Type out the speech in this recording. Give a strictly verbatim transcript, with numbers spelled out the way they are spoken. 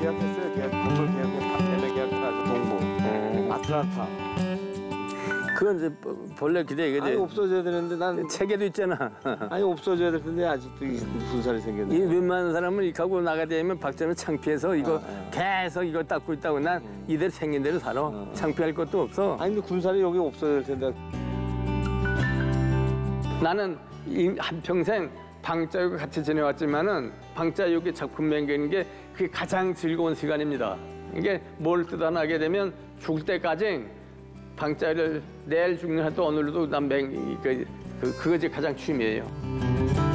계약했어요. 계약, 건물 계약에 대매 계약까지 동부. 어. 아틀란타. 그건 이제 본래 기대 아니 이게 없어져야 되는데 난 책에도 있잖아. 아니 없어져야 될 텐데 아직도 이 군살이 이 생겼네. 웬만한 사람은 이하고 나가 되면 박자는 창피해서 이거 아, 계속 이거 닦고 있다고 난 이대로 생긴 대로 살아. 음. 창피할 것도 없어. 아니 근데 군살이 여기 없어져야 될 텐데. 나는 이 한평생 방자육과 같이 지내왔지만은 방자육의 작품 맹기는 게 그게 가장 즐거운 시간입니다. 이게 뭘 뜯어나게 되면 죽을 때까지 방자를 내일 죽는 한도 오늘도 난 맹, 그, 그, 그것이 가장 취미예요.